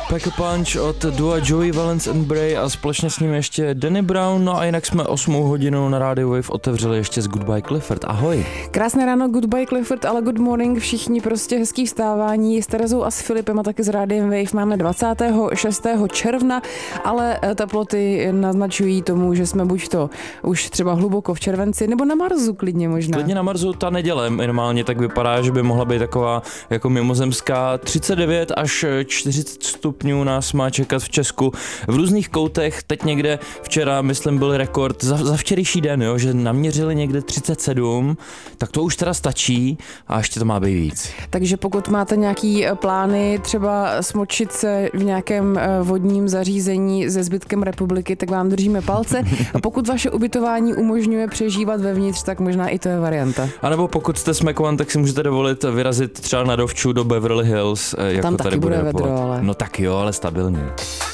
Pack a Punch od dua Joey Valence and Bray a společně s ním ještě Danny Brown. No a jinak jsme 8 hodinu na Radio Wave otevřeli ještě s Goodbye Clifford. Ahoj. Krásné ráno, Goodbye Clifford, ale good morning všichni, prostě hezký vstávání. S Terezou a s Filipem a taky s Radiem Wave máme 26. června, ale teploty naznačují tomu, že jsme buď to už třeba hluboko v červenci, nebo na Marsu klidně možná. Klidně na Marsu ta neděle minimálně tak vypadá, že by mohla být taková jako mimozemská. 39 až 40 stupňů nás má čekat v Česku v různých koutech. Teď někde včera, myslím, byl rekord za včerejší den, jo, že naměřili někde 37, tak to už teda stačí a ještě to má být víc. Takže pokud máte nějaký plány třeba smočit se v nějakém vodním zařízení se zbytkem republiky, tak vám držíme palce. A pokud vaše ubytování umožňuje přežívat vevnitř, tak možná i to je varianta. A nebo pokud jste smekovan, tak si můžete dovolit vyrazit třeba na dovču do Beverly Hills, jako tam tady taky bude report. vedro, ale... No tak jo, ale stabilně.